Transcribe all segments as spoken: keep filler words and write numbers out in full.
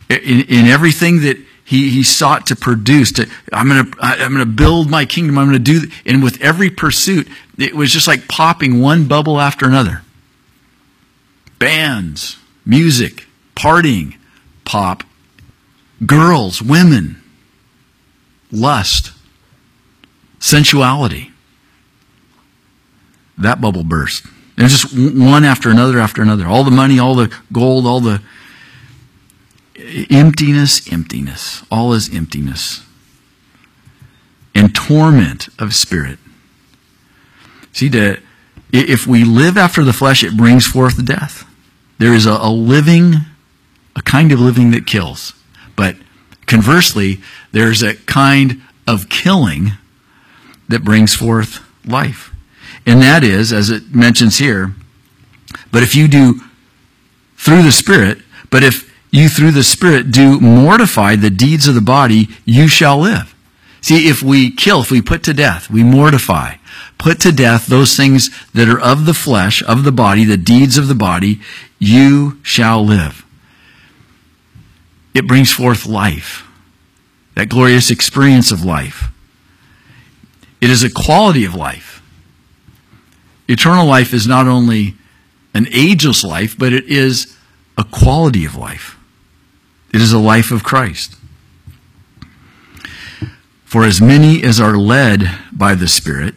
In, in everything that he, he sought to produce, to, I'm going to I'm going to build my kingdom. I'm going to do, and with every pursuit, it was just like popping one bubble after another. Bands, music, partying, pop, girls, women, lust, sensuality. That bubble burst. There's just one after another after another. All the money, all the gold, all the emptiness, emptiness. All is emptiness. And torment of spirit. See, to, if we live after the flesh, it brings forth death. There is a, a living, a kind of living that kills. But conversely, there's a kind of killing that brings forth life. And that is, as it mentions here, but if you do through the Spirit, but if you through the Spirit do mortify the deeds of the body, you shall live. See, if we kill, if we put to death, we mortify, put to death those things that are of the flesh, of the body, the deeds of the body, you shall live. It brings forth life, that glorious experience of life. It is a quality of life. Eternal life is not only an ageless life, but it is a quality of life. It is a life of Christ. For as many as are led by the Spirit,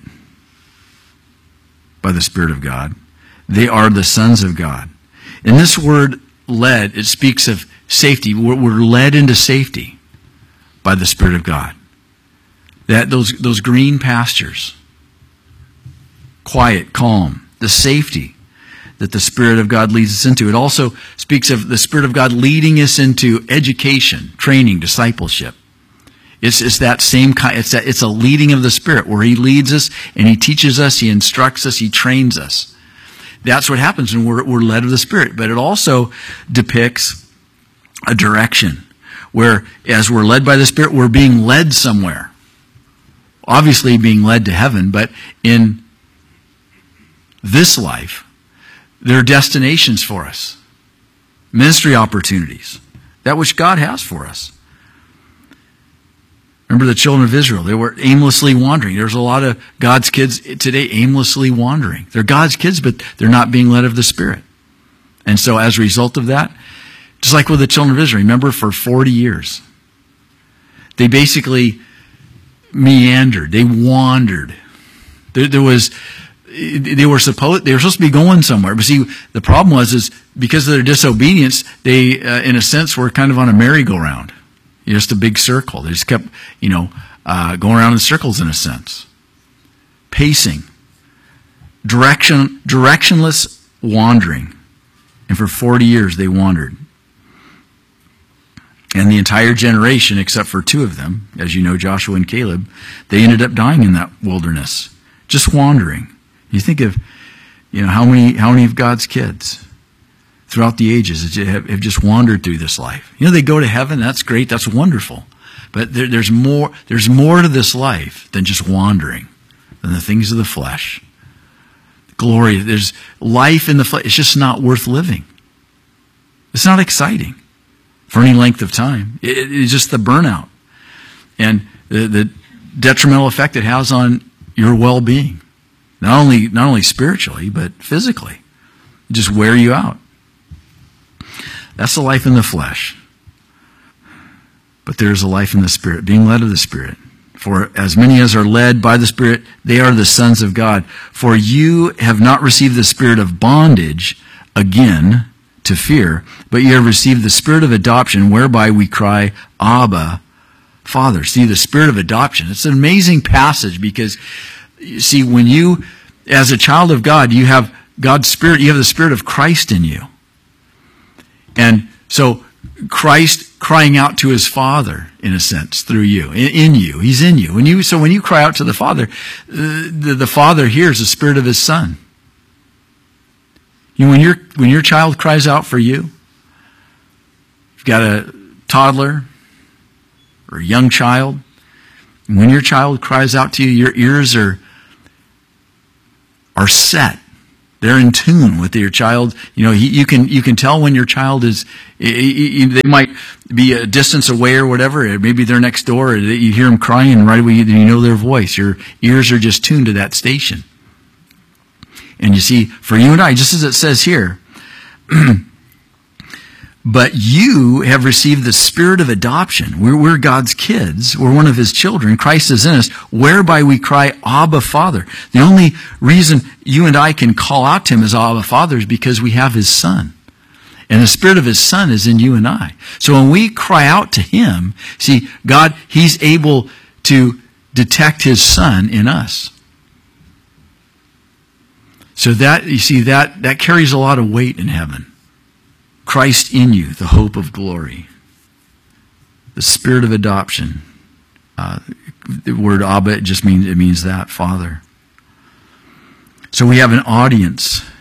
by the Spirit of God, they are the sons of God. In this word led, it speaks of safety. We're, we're led into safety by the Spirit of God. That those, those green pastures, quiet, calm, the safety that the Spirit of God leads us into. It also speaks of the Spirit of God leading us into education, training, discipleship. It's, it's that same kind, it's, that, it's a leading of the Spirit where He leads us and He teaches us, He instructs us, He trains us. That's what happens when we're, we're led of the Spirit. But it also depicts a direction where as we're led by the Spirit, we're being led somewhere. Obviously being led to heaven, but in this life, there are destinations for us. Ministry opportunities. That which God has for us. Remember the children of Israel. They were aimlessly wandering. There's a lot of God's kids today aimlessly wandering. They're God's kids, but they're not being led of the Spirit. And so as a result of that, just like with the children of Israel, remember for forty years, they basically meandered. They wandered. There, there was... They were supposed they were supposed to be going somewhere, but see, the problem was is because of their disobedience, they, uh, in a sense, were kind of on a merry-go-round, just a big circle. They just kept, you know, uh, going around in circles in a sense, pacing, direction, directionless wandering, and for forty years they wandered, and the entire generation, except for two of them, as you know, Joshua and Caleb, they ended up dying in that wilderness, just wandering. You think of, you know, how many how many of God's kids throughout the ages have, have just wandered through this life. You know, they go to heaven. That's great. That's wonderful. But there, there's more. There's more to this life than just wandering, than the things of the flesh. Glory. There's life in the flesh. It's just not worth living. It's not exciting for any length of time. It, it's just the burnout and the, the detrimental effect it has on your well-being. Not only not only spiritually, but physically. It just wear you out. That's the life in the flesh. But there is a life in the Spirit, being led of the Spirit. For as many as are led by the Spirit, they are the sons of God. For you have not received the spirit of bondage again to fear, but you have received the spirit of adoption, whereby we cry, Abba, Father. See, the spirit of adoption. It's an amazing passage because you see, when you, as a child of God, you have God's Spirit, you have the Spirit of Christ in you. And so Christ crying out to His Father, in a sense, through you, in, in you. He's in you. When you. So when you cry out to the Father, uh, the, the Father hears the Spirit of His Son. You know, when, your when your child cries out for you, you've got a toddler or a young child, and when your child cries out to you, your ears are are set. They're in tune with your child. You know, he, you can you can tell when your child is They might be a distance away or whatever. Maybe they're next door. You hear them crying, and right away you know their voice. Your ears are just tuned to that station. And you see, for you and I, just as it says here, but you have received the spirit of adoption. We're, we're God's kids. We're one of His children. Christ is in us, whereby we cry, Abba, Father. The only reason you and I can call out to Him as Abba, Father is because we have His Son. And the spirit of His Son is in you and I. So when we cry out to Him, see, God, He's able to detect His Son in us. So that, you see, that, that carries a lot of weight in heaven. Christ in you, the hope of glory. The spirit of adoption. Uh, the word Abba, it just means, it means that, Father. So we have an audience